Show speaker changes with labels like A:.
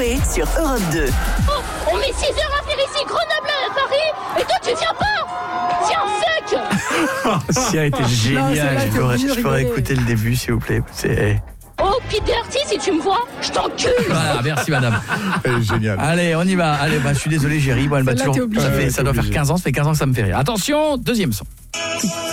A: Coé sur Europe 2.
B: On met 6 heures à faire ici Grenoble à Paris et toi tu viens pas. Tiens, fuck.
C: Ça a été génial. Je pourrais écouter le début, s'il vous plaît.
B: Oh, Pete Doherty, si tu me vois, je t'encule.
C: Voilà, merci madame.
D: Génial.
C: Allez, on y va. Allez, je suis désolé, Géry. Moi, elle m'a toujours. Ça doit faire 15 ans, ça fait 15 ans que ça me fait rire. Attention, deuxième son.